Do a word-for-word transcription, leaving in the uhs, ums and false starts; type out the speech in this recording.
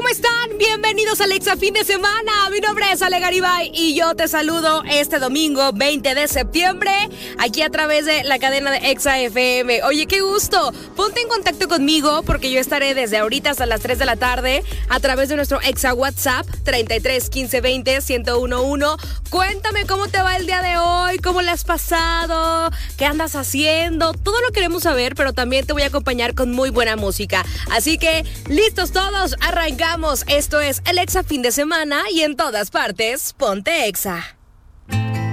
están? Bienvenidos al Exa Fin de Semana. Mi nombre es Ale Garibay y yo te saludo este domingo veinte de septiembre aquí a través de la cadena de Exa F M. Oye, qué gusto. Ponte en contacto conmigo porque yo estaré desde ahorita hasta las tres de la tarde a través de nuestro Exa WhatsApp treinta y tres quince veinte ciento uno uno. Cuéntame cómo te va el día de hoy, cómo le has pasado, qué andas haciendo. Todo lo queremos saber, pero también te voy a acompañar con muy buena música. Así que, listos todos, arrancamos. Esto es el Exa Fin de Semana y en todas partes, ponte Exa.